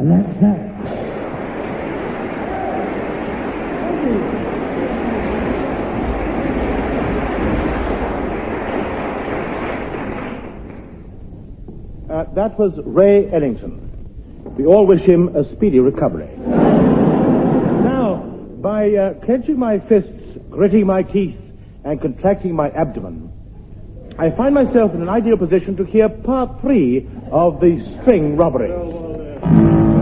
And that's that. That was Ray Ellington. We all wish him a speedy recovery. Now, by clenching my fists, gritting my teeth, and contracting my abdomen, I find myself in an ideal position to hear part 3 of the string robbery.